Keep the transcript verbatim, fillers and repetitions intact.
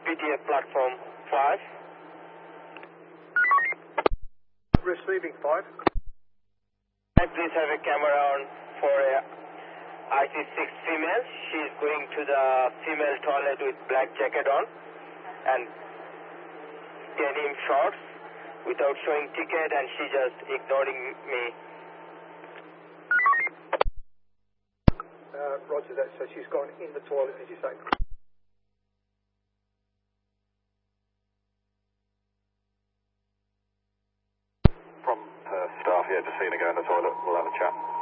P T F platform five. Receiving five. Please have a camera on for a I C six female. She's going to the female toilet with black jacket on and denim shorts without showing ticket, and she just ignoring me. Uh, roger that, so she's gone in the toilet, as you say. From her staff, yeah, just seeing her go in the toilet, we'll have a chat.